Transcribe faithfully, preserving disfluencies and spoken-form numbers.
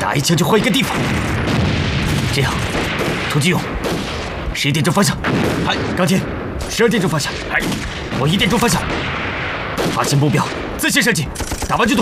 打一枪就换一个地方。这样，涂金勇，十一点钟方向。嗨，钢铁，十二点钟方向。嗨，我一点钟方向。发现目标，自行射击，打完就躲。